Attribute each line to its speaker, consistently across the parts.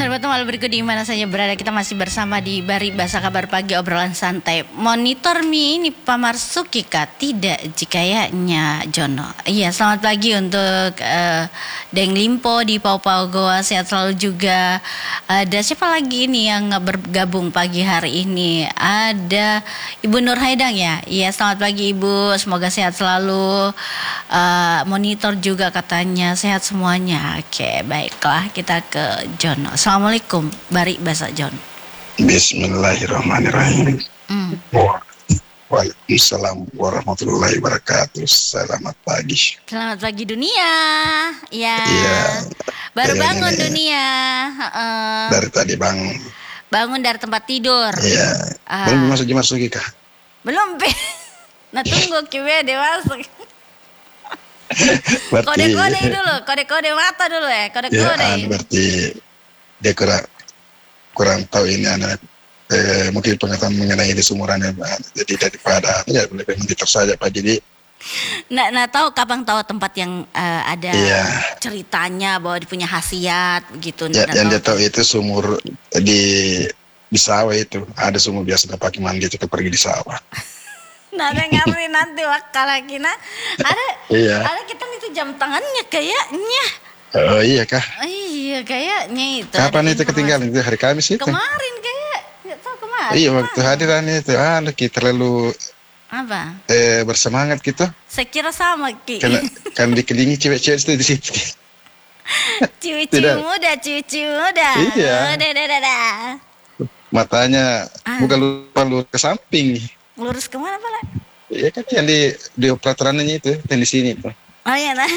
Speaker 1: sahabat Malam berikut di mana saja berada, kita masih bersama di Bari Bahasa Kabar Pagi, obrolan santai. Monitor mi ini Pak Marsuki kah? Tidak, jikayanya Jono. Iya, selamat pagi untuk Deng Limpo di Pau-Pau Goa, sehat selalu juga. Ada siapa lagi ini yang bergabung pagi hari ini? Ada Ibu Nur Haidang ya. Iya, selamat pagi Ibu, semoga sehat selalu. Monitor juga katanya sehat semuanya. Oke, baiklah, kita ke Jono. Assalamualaikum, Bari Bahasa Jon.
Speaker 2: Bismillahirrahmanirrahim. Waalaikumsalam warahmatullahi wabarakatuh. Selamat pagi.
Speaker 1: Selamat pagi dunia. Ya.
Speaker 2: Iya.
Speaker 1: Baru bangun dunia.
Speaker 2: Dari tadi bangun.
Speaker 1: Bangun dari tempat tidur.
Speaker 2: Iya. Belum masuk kah?
Speaker 1: Belum. Nah tunggu kiwe deh masuk.
Speaker 2: Berarti,
Speaker 1: kode-kode dulu, kode-kode mata dulu ya, kode-kode.
Speaker 2: Ya, berarti dia kurang tahu ini anak. Mungkin pengetahuan mengenai ini sumurannya, jadi daripada ya lebih monitor saja Pak. Jadi
Speaker 1: nah tahu kapan tahu tempat yang ada ceritanya bahwa dia punya khasiat begitu.
Speaker 2: Ya, yang dia tahu itu sumur di sawah itu ada sumur biasa pakai mandi itu pergi di sawah.
Speaker 1: Nah, dengerin nanti wakala kina ada kita itu jam tangannya kayaknya.
Speaker 2: Oh iya kah?
Speaker 1: Iya kayaknya itu.
Speaker 2: Kapan itu ketinggalan? Itu hari Kamis itu?
Speaker 1: Kemarin kayak, nggak tahu kemarin.
Speaker 2: Iya waktu hadiran itu, kita terlalu
Speaker 1: apa?
Speaker 2: Bersemangat gitu.
Speaker 1: Saya kira sama Ki.
Speaker 2: Kan dikelilingi cewek-cewek itu di situ.
Speaker 1: Ciwi-ciwi muda.
Speaker 2: Iya.
Speaker 1: Udah.
Speaker 2: Matanya bukan lupa ke samping.
Speaker 1: Lurus kemana Pak?
Speaker 2: Iya kan yang di operatorannya itu, yang di sini tuh.
Speaker 1: Oh iya nah.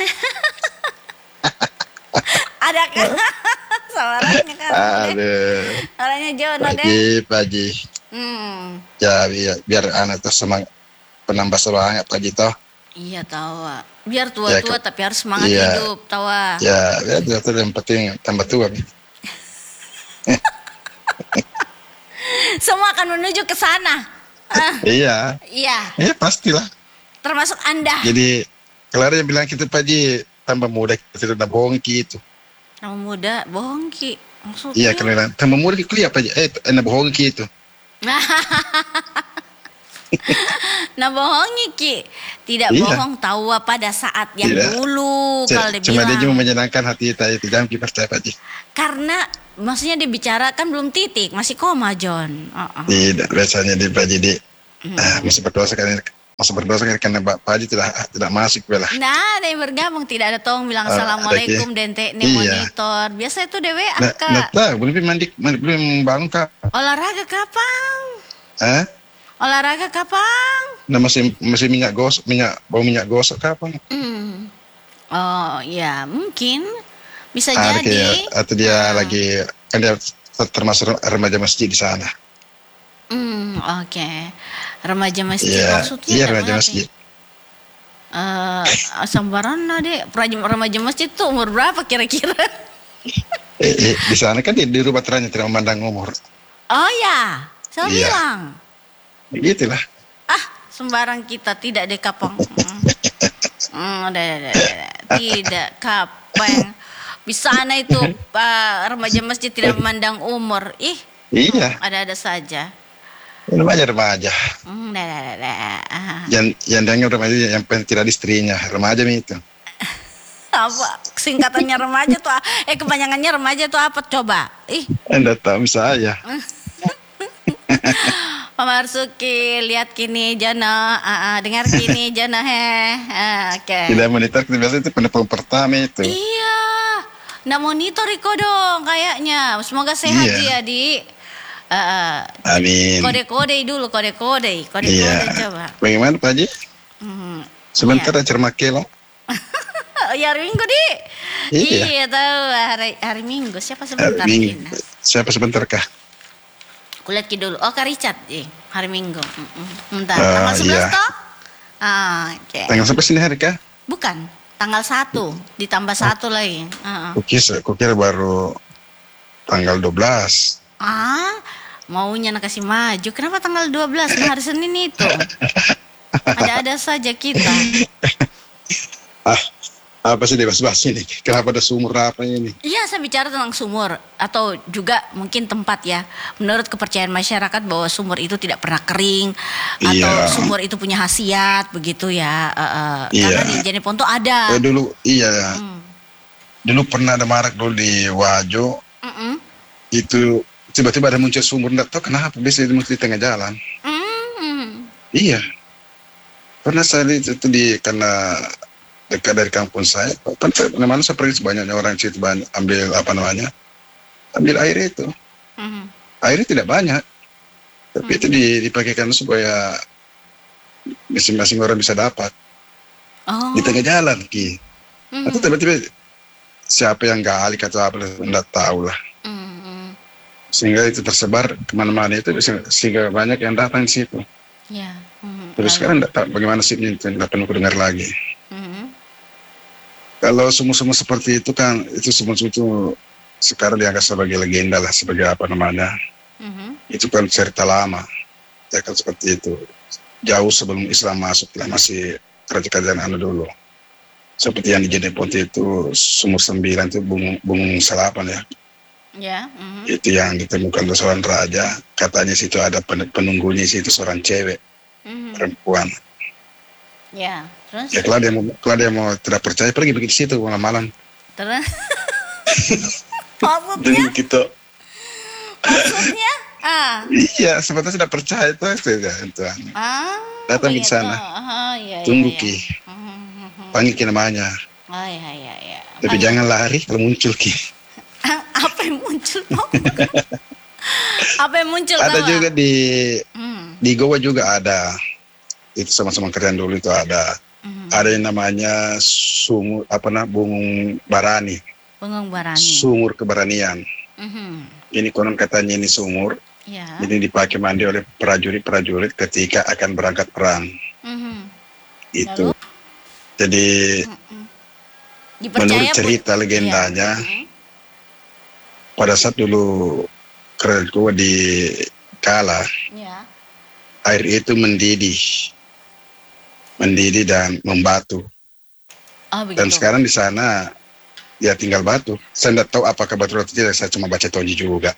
Speaker 1: Ada kan? Suaranya kan.
Speaker 2: Aduh.
Speaker 1: Suaranya Jono deh.
Speaker 2: Pagi. Ya biar anak tuh penambah semangat pagi toh.
Speaker 1: Iya tahu. Biar tua-tua tapi harus semangat hidup tahu.
Speaker 2: Ya itu yang penting tambah tua.
Speaker 1: Semua akan menuju ke sana.
Speaker 2: Iya. Iya pastilah.
Speaker 1: Termasuk Anda.
Speaker 2: Jadi kalau ada yang bilang kita pagi tambah muda kita tidak bohongki itu.
Speaker 1: Tambah muda bohongki maksudnya?
Speaker 2: Iya kalau tambah muda kuliah pagi enak bohongki itu.
Speaker 1: Nah bohongi Ki. Tidak bohong tahu pada saat yang dulu kalau dia
Speaker 2: cuma
Speaker 1: bilang.
Speaker 2: dia cuma menyenangkan hati kita itu jangan kita percaya pagi.
Speaker 1: Karena maksudnya dia bicara kan belum titik, masih koma John.
Speaker 2: Tidak, biasanya dia jadi masih berdosa karena Pak Haji tidak masuk bela.
Speaker 1: Nah, ada yang bergabung, tidak ada tong bilang assalamualaikum dente nih monitor. Biasa itu dewe Kak.
Speaker 2: Nah, belum bangun Kak.
Speaker 1: Olahraga kapan? Olahraga kapan?
Speaker 2: Nah, masih bau minyak gosok kapan?
Speaker 1: Oh, ya mungkin bisa jadi.
Speaker 2: Atau dia lagi kan dia termasuk remaja masjid di sana.
Speaker 1: Oke. Remaja masjid maksudnya?
Speaker 2: Iya, remaja masjid.
Speaker 1: Sambaran deh, remaja masjid tuh umur berapa kira-kira?
Speaker 2: Di sana kan di rumah teranya tidak memandang umur.
Speaker 1: Oh ya, saya bilang.
Speaker 2: Begitulah.
Speaker 1: Sembarang kita tidak dekapong. Tidak kapeng. Di sana itu remaja masjid tidak memandang umur.
Speaker 2: Iya.
Speaker 1: Ada-ada saja.
Speaker 2: Remaja. Yang dengar remaja yang penting tidak istrinya, remaja itu.
Speaker 1: Apa singkatannya remaja tuh? Kepanjangannya remaja tuh apa coba?
Speaker 2: Anda tahu saya.
Speaker 1: Pak Marsuki, lihat kini Jono, dengar kini Jono oke.
Speaker 2: Tidak monitor biasa itu penumpang pertama itu.
Speaker 1: Iya. Nah monitor Iko dong kayaknya. Semoga sehat ya di.
Speaker 2: Amin.
Speaker 1: Kode-kode dulu, kode-kode coba.
Speaker 2: Bagaimana Pak Haji? Sebentar cermake lah.
Speaker 1: Ya hari Minggu di. Iya tahu hari Minggu. Siapa sebentar?
Speaker 2: Siapa sebentar kah?
Speaker 1: Kulihat dulu. Oh Kak Richard hari Minggu. Bentar. Tanggal 11 toh? Oke.
Speaker 2: Tanggal sampai sini hari kah?
Speaker 1: Bukan. Tanggal 1 ditambah 1 lagi.
Speaker 2: Kukira baru tanggal 12.
Speaker 1: Maunya nak kasih maju. Kenapa tanggal 12? Hari Senin itu. Ada-ada saja kita.
Speaker 2: Apa sih bebas-bebas ini? Kenapa ada sumur apa ini?
Speaker 1: Iya, saya bicara tentang sumur atau juga mungkin tempat ya. Menurut kepercayaan masyarakat bahwa sumur itu tidak pernah kering atau
Speaker 2: Iya,
Speaker 1: sumur itu punya khasiat begitu ya. Karena di
Speaker 2: iya.
Speaker 1: Jeneponto ada.
Speaker 2: Dulu, iya.
Speaker 1: Hmm.
Speaker 2: Dulu pernah ada marak dulu di Wajo.
Speaker 1: Mm-mm.
Speaker 2: Itu tiba-tiba ada muncul sumur. Nggak tahu kenapa. Biasanya muncul di tengah jalan.
Speaker 1: Mm.
Speaker 2: Iya. Pernah saya lihat itu karena dekat dari kampung saya. Kan mana saya pergi sebanyaknya orang situ ambil apa namanya. Ambil air itu.
Speaker 1: Mhm.
Speaker 2: Airnya tidak banyak. Tapi itu dipakaikan supaya masing-masing orang bisa dapat.
Speaker 1: Oh.
Speaker 2: Di tengah jalan, Ki.
Speaker 1: Mhm.
Speaker 2: Atau tiba-tiba siapa yang gali atau apa, enggak tahu lah.
Speaker 1: Mhm.
Speaker 2: Sehingga itu tersebar kemana-mana itu, sehingga banyak yang datang di situ.
Speaker 1: Ya. Mhm.
Speaker 2: Terus
Speaker 1: Lalu.
Speaker 2: sekarang enggak tahu bagaimana sih itu, enggak pernah aku dengar lagi.
Speaker 1: Mhm.
Speaker 2: Kalau sumur-sumur seperti itu kan, itu sumur-sumur itu sekarang dianggap sebagai legenda lah, sebagai apa namanya.
Speaker 1: Mhm.
Speaker 2: Itu kan cerita lama. Ya kan seperti itu. Jauh sebelum Islam masuk lah, masih kerajaan anu dulu. Seperti yang di Jeneponto itu sumur 9 itu Bung Salapan ya.
Speaker 1: Ya. Mhm.
Speaker 2: Itu yang ditemukan oleh seorang raja. Katanya situ ada penunggunya situ seorang cewek,
Speaker 1: Mhm.
Speaker 2: perempuan.
Speaker 1: Ya. Terus.
Speaker 2: Ya kalau dia mau tidak percaya pergi di situ malam-malam.
Speaker 1: Terus. Maksudnya?
Speaker 2: Dengan kita.
Speaker 1: Maksudnya? Ah.
Speaker 2: Iya, sebetulnya tidak percaya itu saja itu.
Speaker 1: Ah.
Speaker 2: Datang di
Speaker 1: Begitu.
Speaker 2: sana.
Speaker 1: Aha, iya,
Speaker 2: Tunggu,
Speaker 1: iya,
Speaker 2: Ki.
Speaker 1: iya. Mhm.
Speaker 2: Panggil Ki namanya.
Speaker 1: Oh iya iya iya.
Speaker 2: Tapi jangan lari kalau muncul Ki.
Speaker 1: Apa yang muncul? Apa yang muncul?
Speaker 2: Ada
Speaker 1: tahu
Speaker 2: juga
Speaker 1: nggak? Hmm.
Speaker 2: di Goa juga ada. Itu sama-sama keren dulu itu ada.
Speaker 1: Mhm.
Speaker 2: Ada yang namanya sumur Bungung Barani,
Speaker 1: Bengong Barani.
Speaker 2: sumur keberanian.
Speaker 1: Mhm.
Speaker 2: Ini konon katanya ini sumur,
Speaker 1: Ya.
Speaker 2: ini dipakai mandi oleh prajurit-prajurit ketika akan berangkat perang.
Speaker 1: Mhm.
Speaker 2: Itu.
Speaker 1: Lalu?
Speaker 2: Jadi
Speaker 1: Mhm.
Speaker 2: menurut cerita legendanya,
Speaker 1: Mhm.
Speaker 2: pada saat dulu kerajaan Goa di Kala,
Speaker 1: Ya.
Speaker 2: air itu mendidih dan membatu.
Speaker 1: Oh
Speaker 2: Dan
Speaker 1: begitu.
Speaker 2: sekarang di sana ya tinggal batu. Saya tidak tahu apakah betul atau tidak. Saya cuma baca Tonji juga.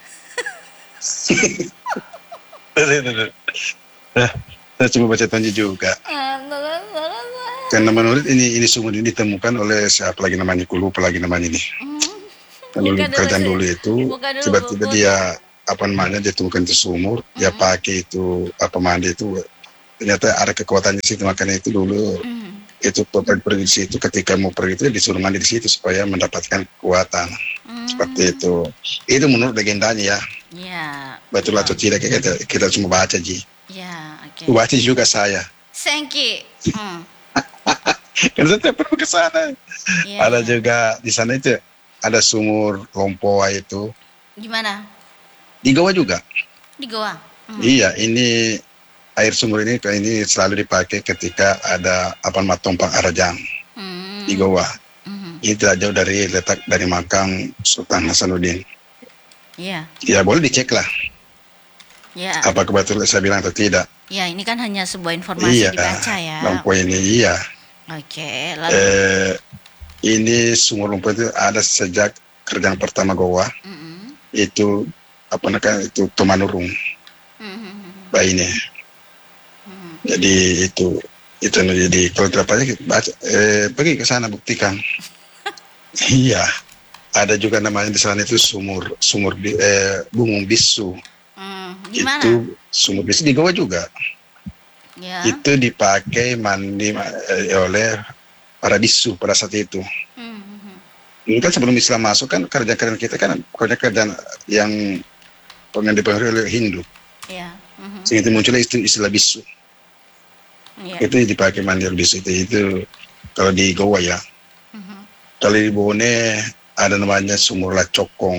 Speaker 2: Saya cuma baca Tonji juga. Karena menurut ini sumur ini ditemukan oleh siapa lagi namanya, aku lupa lagi namanya ini. Kan dulu
Speaker 1: Buka dulu
Speaker 2: kerajaan
Speaker 1: sih.
Speaker 2: dulu itu
Speaker 1: Buka dulu
Speaker 2: tiba-tiba
Speaker 1: buku.
Speaker 2: dia apa namanya dia temukan itu sumur, dia pakai itu apa mandi itu, ternyata ada kekuatannya di situ. Makanya itu dulu itu pergi di situ, ketika mau pergi itu disuruh mandi di situ supaya mendapatkan kekuatan. Seperti itu. Itu menurut legendanya ya.
Speaker 1: Ya.
Speaker 2: Betul atau tidak kita cuma baca Ji.
Speaker 1: Ya, oke.
Speaker 2: Baca juga saya.
Speaker 1: Sengki.
Speaker 2: Karena saya tidak pernah ke sana.
Speaker 1: Iya,
Speaker 2: Ada
Speaker 1: iya.
Speaker 2: juga di sana itu ada sumur Lompoa itu.
Speaker 1: Gimana?
Speaker 2: Di Goa juga.
Speaker 1: Di Goa.
Speaker 2: Iya, ini air sumur ini selalu dipakai ketika ada apa matompang Arajang di Goa. Ini tidak jauh dari letak dari makam Sultan Hasanuddin.
Speaker 1: Iya.
Speaker 2: Ya boleh dicek lah.
Speaker 1: Ya.
Speaker 2: Apakah betul saya bilang atau tidak.
Speaker 1: Ya, ini kan hanya sebuah informasi
Speaker 2: Iya,
Speaker 1: dibaca ya.
Speaker 2: Lompoa ini iya.
Speaker 1: Oke, lalu
Speaker 2: Ini sumur Lompoa itu ada sejak kerajaan pertama Goa. Itu apa namanya itu Tomanurung. Ini. Jadi itu jadi kalau tidak percaya baca, pergi ke sana buktikan. Iya, ada juga namanya di sana itu sumur Bungung Bisu.
Speaker 1: gimana?
Speaker 2: Itu sumur Bisu di Goa juga.
Speaker 1: Ya.
Speaker 2: Itu dipakai mandi oleh para bisu pada saat itu. Ini kan sebelum Islam masuk kan kerajaan kita kan kerajaan yang dipengaruhi oleh Hindu.
Speaker 1: Ya.
Speaker 2: Sehingga munculnya istilah bisu.
Speaker 1: Ya.
Speaker 2: Itu dipakai mandi oleh bisu itu kalau di Goa ya. Kalau di Bone ada namanya sumur Lacokong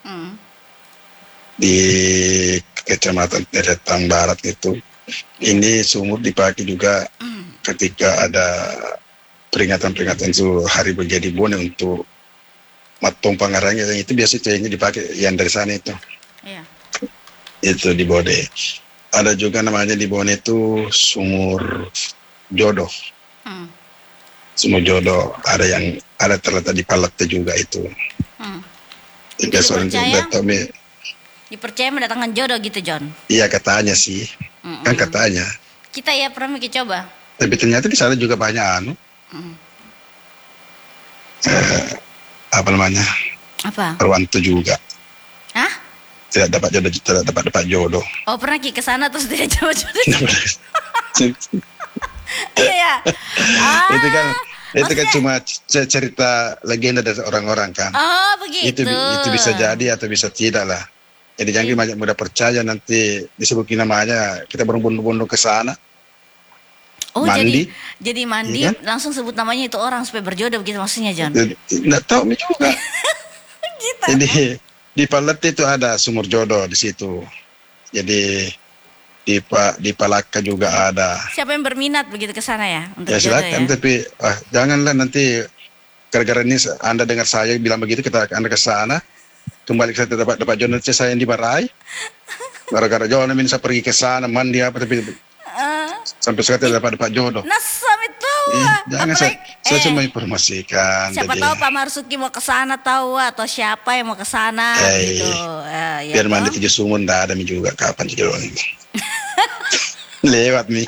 Speaker 2: di Kecamatan Teretang Barat itu. Ini sumur dipakai juga ketika ada peringatan-peringatan itu hari berjadi Bone untuk matong pangarangnya, itu biasa itu yang dipakai yang dari sana itu.
Speaker 1: Iya.
Speaker 2: Itu di Bone. Ada juga namanya di Bone itu sumur Jodoh. Semua jodoh ada terletak di palatnya juga itu.
Speaker 1: Jadi dipercaya mendatangkan jodoh gitu, John.
Speaker 2: Iya katanya sih. Kan katanya.
Speaker 1: Kita ya pernah mikir coba.
Speaker 2: Tapi ternyata di sana juga banyak apa namanya?
Speaker 1: Apa?
Speaker 2: Perwanto juga.
Speaker 1: Hah?
Speaker 2: Tidak dapat jodoh.
Speaker 1: Oh, pernah ke sana terus tidak dapat jodoh. Iya.
Speaker 2: Itu kan cuma cerita legenda dari orang-orang kan.
Speaker 1: Oh, begitu.
Speaker 2: Itu bisa jadi atau bisa tidak lah. Jadi jangan banyak mudah percaya, nanti disebutin namanya kita berbondong-bondong ke sana.
Speaker 1: Oh,
Speaker 2: mandi.
Speaker 1: jadi mandi ya kan? Langsung sebut namanya itu orang supaya berjodoh begitu maksudnya, John?
Speaker 2: Nggak tahu juga.
Speaker 1: Gitu.
Speaker 2: Jadi di Palet itu ada sumur jodoh di situ. Jadi di Palaka juga ada.
Speaker 1: Siapa yang berminat begitu ke sana ya untuk
Speaker 2: ya silakan ya? Tapi janganlah nanti gara-gara ini Anda dengar saya bilang begitu, Anda ke sana kembali ke sana dapat jodoh, saya yang dimarahi. Gara-gara jodoh ini saya pergi ke sana mandi apa tapi sampai sekarang tidak dapat jodoh.
Speaker 1: Nasam itu.
Speaker 2: Jangan saya cuma informasikan.
Speaker 1: Siapa tahu Pak Marsuki mau ke sana tahu atau siapa yang mau ke sana gitu.
Speaker 2: Biar mandi 7 sumur enggak ada juga kapan jodoh ini. Lewat nih.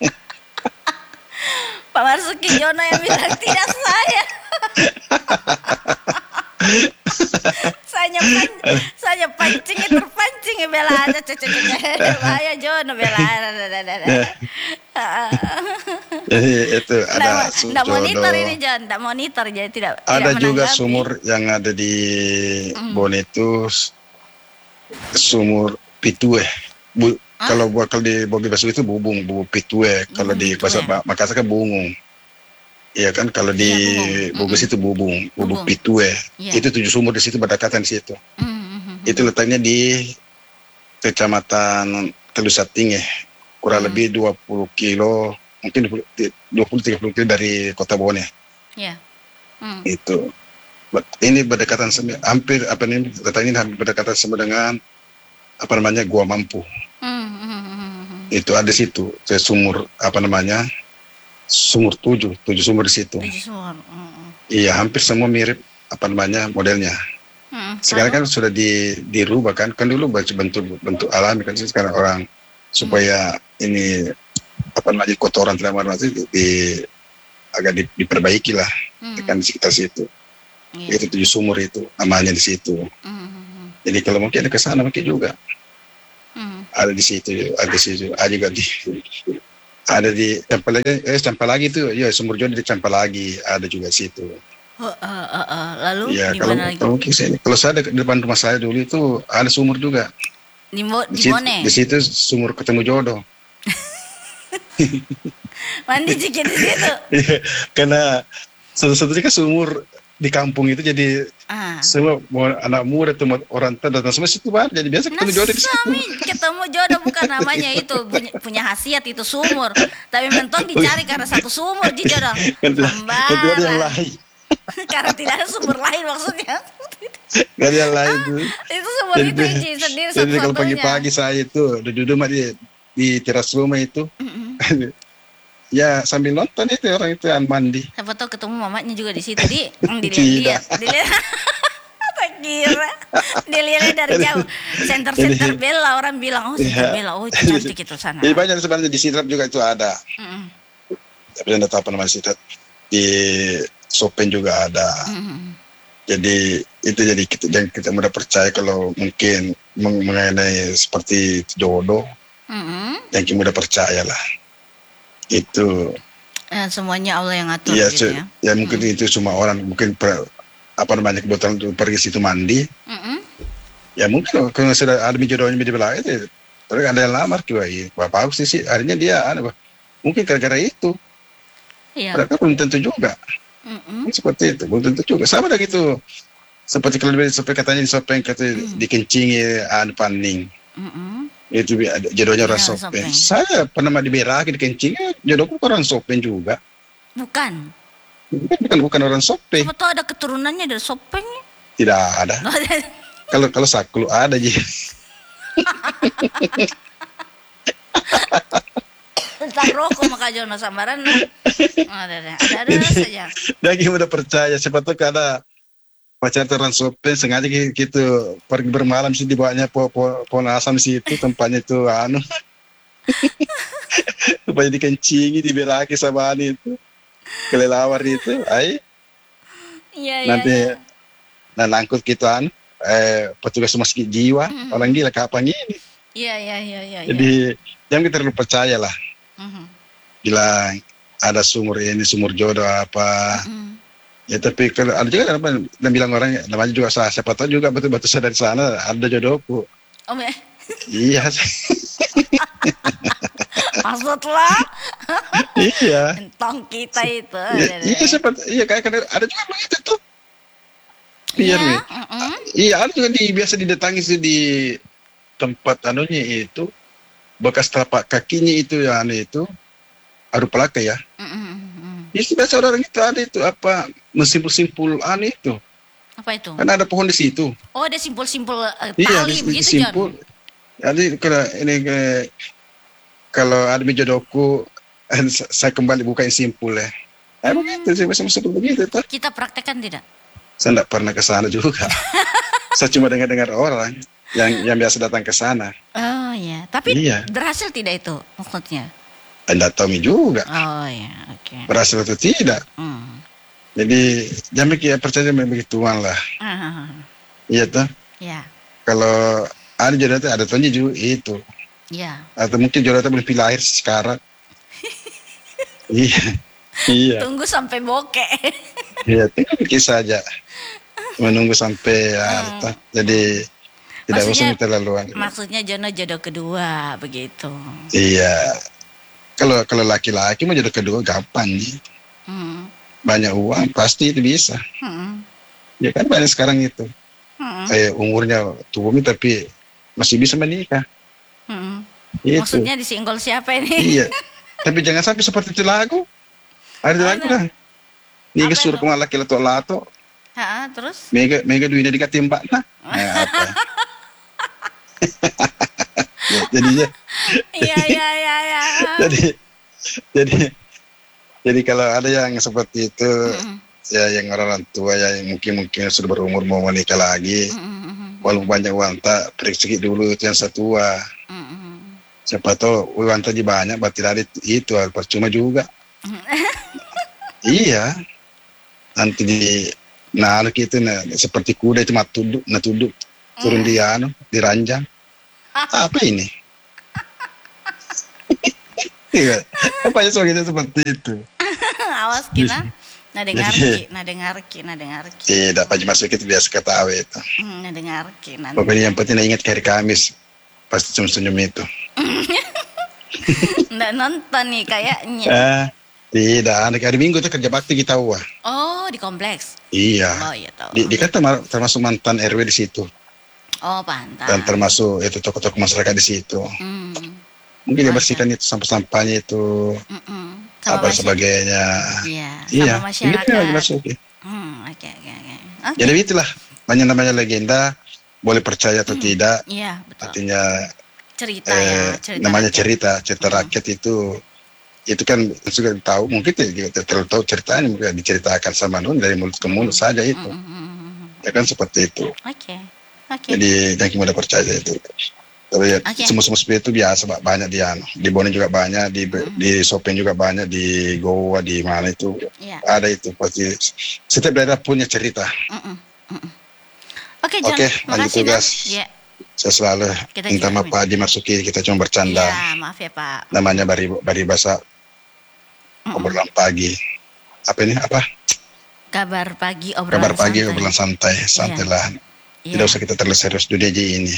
Speaker 1: Pak Marsuki Jono yang bilang tidak saya. saya pancing terpancing ya bela ada bahaya Jono bela
Speaker 2: jadi itu ada
Speaker 1: tidak monitor ini John, tidak monitor jadi tidak
Speaker 2: ada juga sumur yang ada di Bon itu sumur Pitue kalau di Bogi Basuki itu bubung Pitue, kalau di bahasa Makassar kan bungung. Iya kan, kalau di Bogor itu bubung Pitue. Itu 7 sumur di situ berdekatan di situ. Itu letaknya di Kecamatan Telusating, kurang lebih 20 kilo, mungkin 20-30 kilo dari Kota Bone.
Speaker 1: Iya.
Speaker 2: Itu. Ini berdekatan hampir letaknya hampir berdekatan sama dengan Gua Mampu. Itu ada situ, sumur sumur 7 sumur di situ.
Speaker 1: 7 sumur.
Speaker 2: Iya, hampir semua mirip modelnya. Sekarang kan sudah dirubah kan dulu bentuk alami kan, sekarang orang supaya ini kotoran tidak agak diperbaiki lah kan di sekitar situ. Itu 7 sumur itu namanya di situ. Jadi kalau mungkin ada ke sana mungkin juga. Ada di situ, ada juga ada di Campalagi itu, ya sumur jodoh di Campalagi ada juga situ.
Speaker 1: Lalu
Speaker 2: ya,
Speaker 1: di mana lagi?
Speaker 2: Kalau saya di depan rumah saya dulu itu ada sumur juga.
Speaker 1: Di Bone?
Speaker 2: Di situ sumur ketemu jodoh.
Speaker 1: Mandi juga di situ.
Speaker 2: Karena satu-satunya kan sumur di kampung itu, jadi semua anak muda tuh orang tua datang semua situ bar, jadi biasa ketemu jodoh di situ.
Speaker 1: Ketemu jodoh bukan namanya itu punya khasiat itu sumur, tapi mentong dicari karena satu sumur di jodoh.
Speaker 2: Kedua yang lain.
Speaker 1: Karena tidak ada sumur lain maksudnya.
Speaker 2: Gak ada yang lain tuh.
Speaker 1: Itu sumur itu sendiri.
Speaker 2: Jadi kalau pagi-pagi saya itu duduk di teras rumah itu. Ya sambil nonton itu orang itu mandi.
Speaker 1: Siapa tahu ketemu mamanya juga di situ dilihat. Tak kira dilihat dari jauh. Center Bella orang bilang Center Bella, itu cantik itu sana.
Speaker 2: Jadi banyak sebenarnya di Sidrap juga itu ada. Tapi anda tahu apa namanya Sidrap, di Sopen juga ada. Jadi itu kita mudah percaya kalau mungkin mengenai seperti jodoh, yang kita mudah percaya lah. Itu
Speaker 1: semuanya Allah yang atur
Speaker 2: ya,
Speaker 1: gitu ya.
Speaker 2: Ya mungkin itu cuma orang mungkin kebetulan untuk pergi situ mandi. Ya mungkin kalau sudah ada jodohnya di belakang itu, terus ada yang lamar juga. Bapak aku sih akhirnya dia mungkin gara-gara itu.
Speaker 1: Iya.
Speaker 2: Mereka belum tentu juga. Seperti itu belum tentu juga. Sama dah gitu. Seperti kalau katanya di Sopeng dikencingi paning. Itu jodohnya orang Sopeng. Saya pernah diberakin dikencing, jodohku orang Sopeng juga.
Speaker 1: Bukan
Speaker 2: orang Sopeng.
Speaker 1: Siapa tahu ada keturunannya dari Sopeng?
Speaker 2: Tidak ada. Kalau Saklu ada aja.
Speaker 1: Bentar rokok maka Jono sambaran. Ada saja.
Speaker 2: Daging udah percaya, siapa tahu ada pacar transopen sengaja gitu pergi bermalam sih dibawanya pohon asam situ tempatnya itu supaya dikencingi dibelaki sama itu kelelawar itu,
Speaker 1: Iya.
Speaker 2: nanti nangkut gitu petugas rumah sakit jiwa, orang gila kapan ini.
Speaker 1: Iya.
Speaker 2: Jadi jangan kita terlalu percaya lah. Bilang ada sumur jodoh apa. Ya tapi kalau ada juga apa dan bilang orang namanya juga siapa tahu juga betul-betul saya dari sana ada jodohku. Iya.
Speaker 1: Maksudlah?
Speaker 2: Iya.
Speaker 1: Entong kita itu.
Speaker 2: Iya kayak ada juga begitu tuh. Iya. Iya ada juga biasa didatangi sih di tempat itu bekas telapak kakinya itu itu ada pelaka ya. Itu biasa orang itu ada itu apa mensimpul-simpul itu.
Speaker 1: Apa itu?
Speaker 2: Kan ada pohon di situ.
Speaker 1: Oh, ada simpul-simpul
Speaker 2: Iya,
Speaker 1: tali begitu, John.
Speaker 2: Jadi kalau ada jodohku saya kembali bukain simpul ya. Begitu sih masih begitu tuh.
Speaker 1: Kita praktekkan tidak?
Speaker 2: Saya tidak pernah ke sana juga. Saya cuma dengar orang yang biasa datang ke sana.
Speaker 1: Oh ya, tapi berhasil tidak itu maksudnya?
Speaker 2: Tidak tahu juga.
Speaker 1: Oh ya, oke.
Speaker 2: Berhasil atau tidak. Jadi jangan percaya begituan lah. Iya tuh.
Speaker 1: Iya.
Speaker 2: Kalau ada jodoh ada tuhnya juga itu.
Speaker 1: Iya.
Speaker 2: Atau mungkin jodoh belum pilih lahir sekarang. Iya.
Speaker 1: Tunggu sampai bokeh.
Speaker 2: Iya, tinggal pikir saja. Menunggu sampai jadi tidak usah terlaluan.
Speaker 1: Maksudnya jodoh kedua begitu.
Speaker 2: Iya. Kalau laki-laki mau jodoh kedua gampang nih. Banyak uang pasti itu bisa. Ya kan banyak sekarang itu. Umurnya tua tapi masih bisa menikah. Itu.
Speaker 1: Maksudnya disinggol siapa ini?
Speaker 2: Iya. Tapi jangan sampai seperti itu lagu. Ada lagu kan. Ini suruh kemana laki lato.
Speaker 1: Terus?
Speaker 2: Mega duitnya dikasih mbak nah. Apa? Ya, jadinya.
Speaker 1: Iya.
Speaker 2: Jadi kalau ada yang seperti itu, ya yang orang tua ya yang mungkin sudah berumur mau menikah lagi, walaupun banyak uang tak periksa dulu itu yang setua. Siapa tahu uang tadi banyak, berarti dari itu percuma juga. Iya. Nanti gitu seperti kuda itu tuduk turun di ranjang. Apa ini? Iya. Apa ya seperti itu?
Speaker 1: Awas kita. Nadengarki.
Speaker 2: Tidak, Pak masuk itu biasa ketawa itu.
Speaker 1: Nadengarki.
Speaker 2: Pokoknya yang penting ingat hari Kamis pasti senyum itu.
Speaker 1: Nggak nonton nih kayaknya.
Speaker 2: Tidak, hari Minggu itu kerja bakti kita wah.
Speaker 1: Oh, di kompleks.
Speaker 2: Iya.
Speaker 1: Oh iya tahu.
Speaker 2: Di kan termasuk mantan RW di situ.
Speaker 1: Oh, pantas.
Speaker 2: Dan termasuk itu tokoh-tokoh masyarakat di situ. Mungkin dia bersihkan itu sampah-sampahnya itu. Apa sebagainya.
Speaker 1: Iya. Sama masyarakat.
Speaker 2: Oke.
Speaker 1: Oke.
Speaker 2: Jadi itulah namanya legenda, boleh percaya atau tidak.
Speaker 1: Iya, betul.
Speaker 2: Artinya
Speaker 1: cerita
Speaker 2: namanya rakyat. cerita rakyat itu kan sudah tahu, mungkin kita terlalu tahu ceritanya, mungkin diceritakan sama dari mulut ke mulut saja itu. Ya kan seperti itu.
Speaker 1: Oke.
Speaker 2: Jadi jangan mudah percaya itu. Tapi semua seperti itu biasa, banyak di Bone juga banyak, di Sopen juga banyak, di Goa, di mana itu ada itu pasti. Setiap daerah punya cerita.
Speaker 1: Oke, John.
Speaker 2: Lanjut tugas. Saya selalu minta maaf Pak dimasuki, kita cuma bercanda.
Speaker 1: Ya, maaf ya Pak.
Speaker 2: Namanya bari basa obrolan pagi. Apa ini?
Speaker 1: Kabar pagi obrolan
Speaker 2: santai lah. Tidak usah kita terlalu serius dunia ini.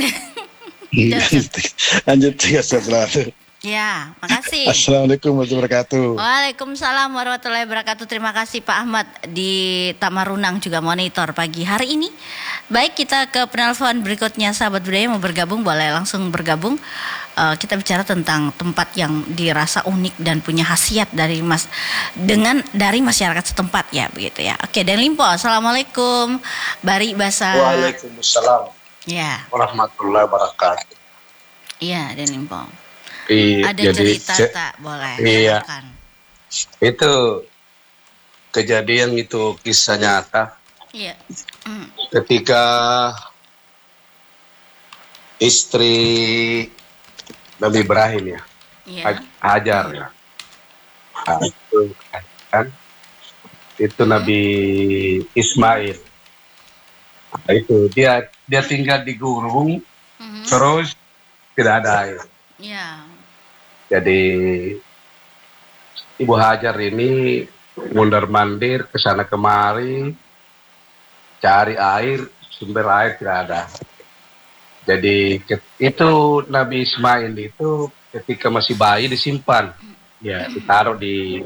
Speaker 2: Lanjut tugas selalu.
Speaker 1: Ya, makasih.
Speaker 2: Assalamualaikum warahmatullahi wabarakatuh.
Speaker 1: Waalaikumsalam warahmatullahi wabarakatuh. Terima kasih Pak Ahmad di Tamarunang juga monitor pagi hari ini. Baik, kita ke penelpon berikutnya. Sahabat budaya mau bergabung boleh langsung bergabung. Kita bicara tentang tempat yang dirasa unik dan punya khasiat dari masyarakat setempat ya begitu ya. Oke, Dan Limpo. Assalamualaikum. Bari Basa.
Speaker 3: Waalaikumsalam.
Speaker 1: Ya.
Speaker 3: Warahmatullahi wabarakatuh.
Speaker 1: Iya, Dan Limpo. Ada
Speaker 2: jadi
Speaker 1: cerita tak? Boleh
Speaker 2: iya,
Speaker 1: silakan.
Speaker 2: itu kejadian itu kisah nyata
Speaker 1: Iya.
Speaker 2: ketika istri Nabi Ibrahim ya,
Speaker 1: Iya.
Speaker 2: Hajar ya. Nah, itu kan itu Nabi Ismail. Nah, itu dia tinggal di gunung terus tidak ada air.
Speaker 1: Iya.
Speaker 2: Jadi Ibu Hajar ini mondar-mandir ke sana kemari cari air, sumber air tidak ada. Jadi itu Nabi Ismail itu ketika masih bayi disimpan, ya ditaruh di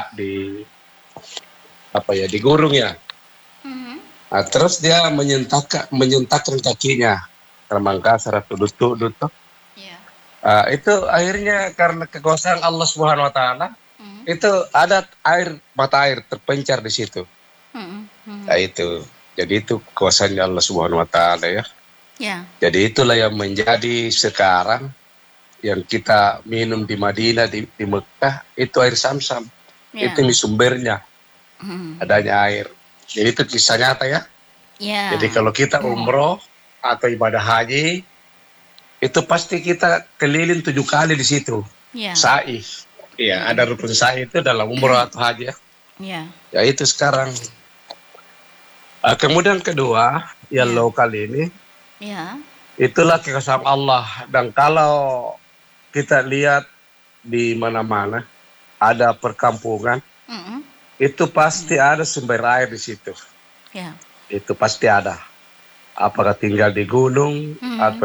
Speaker 2: apa ya, di gurung ya. Nah, terus dia menyentakkan kakinya, Ramangkasar atau dutuk. Itu akhirnya karena kekuasaan Allah Subhanahu Wa Taala, itu ada mata air terpencar di situ. Nah, itu, jadi itu kekuasaannya Allah Subhanahu Wa Taala ya. Jadi itulah yang menjadi sekarang yang kita minum di Madinah, di Mekah, itu air Zam-Zam. Itu sumbernya, adanya air. Jadi itu kisah nyata ya. Jadi kalau kita umroh atau ibadah haji, itu pasti kita keliling 7 kali di situ. Sa'i. Iya, ada rukun sa'i itu dalam umroh atau haji ya. Ya itu sekarang. Kemudian kedua, yang lokal ini, itulah kekuasaan Allah. Dan kalau kita lihat di mana-mana ada perkampungan, itu pasti ada sumber air di situ. Itu pasti ada. Apakah tinggal di gunung atau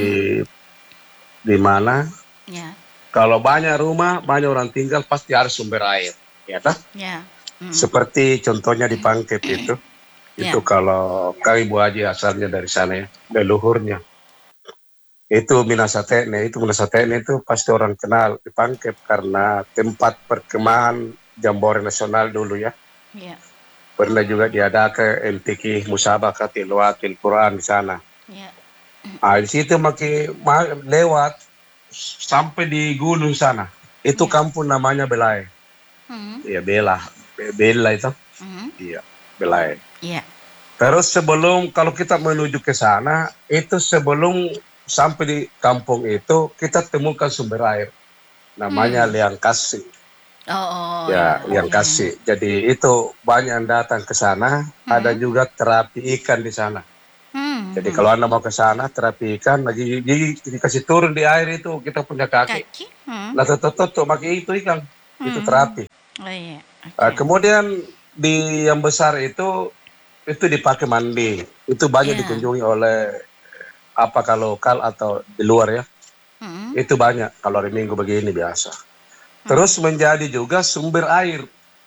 Speaker 2: di mana? Kalau banyak rumah, banyak orang tinggal, pasti ada sumber air, ya kan? Seperti contohnya di Pangkep itu. Itu kalau kami Bu Haji asalnya dari sana ya, leluhurnya. Itu Minasatekne itu pasti orang kenal di Pangkep karena tempat perkemahan Jambore Nasional dulu ya. Pernah juga diadakan MTQ Musabaqah Tilawatil Quran di sana. Di situ lewat sampai di gunung sana. Itu kampung namanya Belai. Ya Bela itu. Iya, Belai. Terus kalau kita menuju ke sana, itu sebelum sampai di kampung itu kita temukan sumber air. Namanya Liang Kasih. Liang Kasih. Jadi itu banyak yang datang ke sana, ada juga terapi ikan di sana. Jadi kalau Anda mau ke sana terapi ikan, lagi dikasih turun di air itu kita punya kaki. Nah, tutup pakai itu ikan. Itu terapi. Kemudian di yang besar itu dipakai mandi. Itu banyak dikunjungi oleh apakah lokal atau di luar ya. Itu banyak kalau hari Minggu begini biasa. Terus menjadi juga sumber air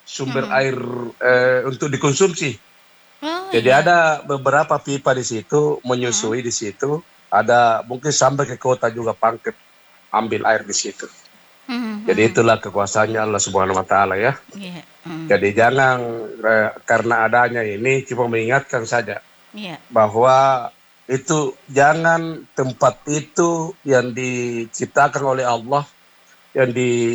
Speaker 2: untuk dikonsumsi. Jadi ada beberapa pipa di situ, menyusui di situ. Ada mungkin sampai ke kota juga Pangkep ambil air di situ. Jadi itulah kekuasaannya Allah Subhanahu Wa Taala ya. Jadi jangan karena adanya ini cuma mengingatkan saja bahwa itu jangan tempat itu yang diciptakan oleh Allah, yang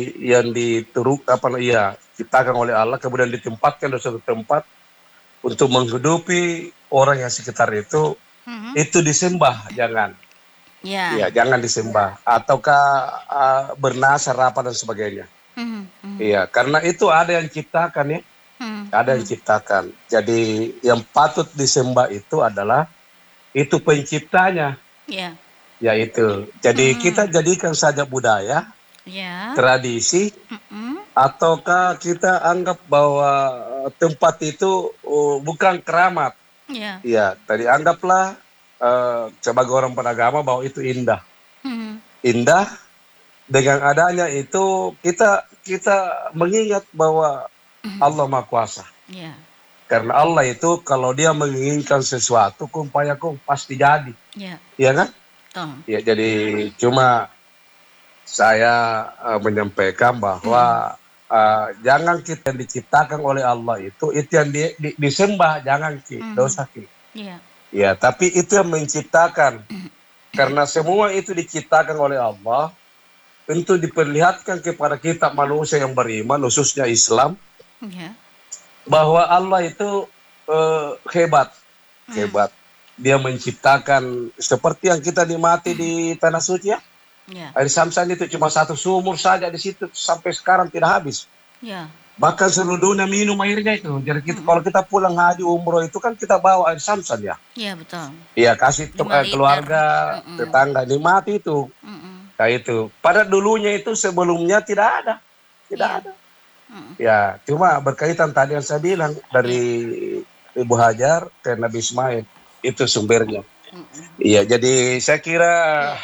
Speaker 2: ciptakan oleh Allah kemudian ditempatkan di suatu tempat untuk menghidupi orang yang sekitar itu disembah, jangan. Ya, jangan disembah ataukah bernasar apa dan sebagainya. Iya, karena itu ada yang ciptakan ya. Ada yang ciptakan. Jadi yang patut disembah itu adalah itu penciptanya. Ya itu. Jadi kita jadikan saja budaya, tradisi, ataukah kita anggap bahwa tempat itu bukan keramat. Ya, tadi anggaplah sebagai orang beragama bahwa itu indah. Indah dengan adanya itu kita mengingat bahwa Allah Maha Kuasa. Karena Allah itu kalau dia menginginkan sesuatu kun pasti jadi. Iya kan? Ya, jadi cuma saya menyampaikan bahwa jangan kita diciptakan oleh Allah itu yang disembah, jangan dosa kita. Ya, tapi itu yang menciptakan. Karena semua itu diciptakan oleh Allah
Speaker 3: untuk diperlihatkan kepada kita manusia yang beriman, khususnya Islam,
Speaker 1: Ya.
Speaker 3: bahwa Allah itu hebat. Dia menciptakan seperti yang kita nikmati di Tanah Suci ya.
Speaker 1: Ya.
Speaker 3: Air Samsan itu cuma satu sumur saja di situ sampai sekarang tidak habis.
Speaker 1: Ya.
Speaker 3: Bahkan seluruh dunia minum airnya itu. Jadi kalau kita pulang haji umroh itu kan kita bawa air Samsan ya.
Speaker 1: Iya betul.
Speaker 3: Iya kasih
Speaker 1: 5 liter.
Speaker 3: keluarga, tetangga nikmati itu. Nah itu. Pada dulunya itu sebelumnya tidak ada. Tidak ada. Ya, cuma berkaitan tadi yang saya bilang dari Ibu Hajar ke Nabi Ismail itu sumbernya. Iya, jadi saya kira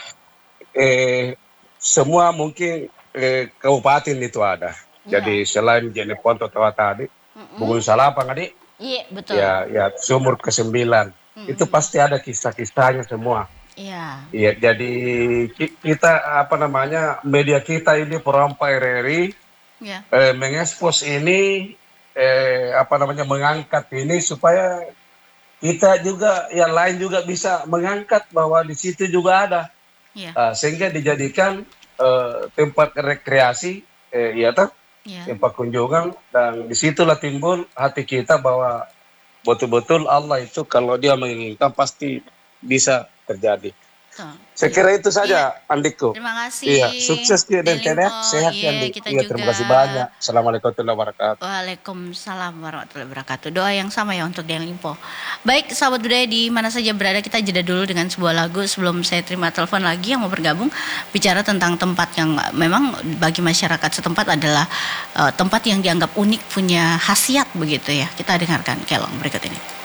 Speaker 3: semua mungkin kabupaten itu ada. Jadi selain Jeneponto Tawa tadi, Bungul Salapang adik,
Speaker 1: Iya betul.
Speaker 3: ya sumur ke-9 itu pasti ada kisah-kisahnya semua.
Speaker 1: Iya.
Speaker 3: Iya, jadi kita media kita ini Perampai RRI mengekspos ini mengangkat ini supaya kita juga yang lain juga bisa mengangkat bahwa di situ juga ada. Sehingga dijadikan tempat rekreasi tempat kunjungan, dan disitulah timbul hati kita bahwa betul-betul Allah itu kalau dia menginginkan pasti bisa terjadi. Saya kira itu saja, Andikku.
Speaker 1: Terima kasih.
Speaker 3: Iya, sukses dia dan sehat ya, Andik. Terima kasih banyak. Assalamualaikum warahmatullahi wabarakatuh.
Speaker 1: Waalaikumsalam warahmatullahi wabarakatuh. Doa yang sama ya untuk Dian Limpo. Baik, sahabat budaya di mana saja berada, kita jeda dulu dengan sebuah lagu sebelum saya terima telepon lagi yang mau bergabung bicara tentang tempat yang memang bagi masyarakat setempat adalah tempat yang dianggap unik, punya khasiat begitu ya. Kita dengarkan kelong berikut ini.